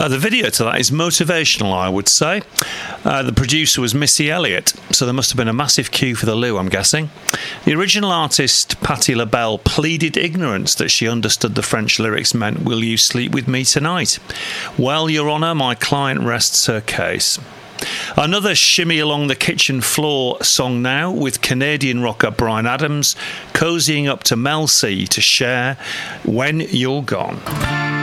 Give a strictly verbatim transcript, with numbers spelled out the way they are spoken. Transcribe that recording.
Uh, the video to that is motivational, I would say. Uh, the producer was Missy Elliott, so there must have been a massive queue for the loo, I'm guessing. The original artist, Patti LaBelle, pleaded ignorance that she understood the French lyrics meant, "Will you sleep with me tonight?" Well, Your Honour, my client rests her case. Another shimmy along the kitchen floor song now, with Canadian rocker Bryan Adams cozying up to Mel C to share When You're Gone.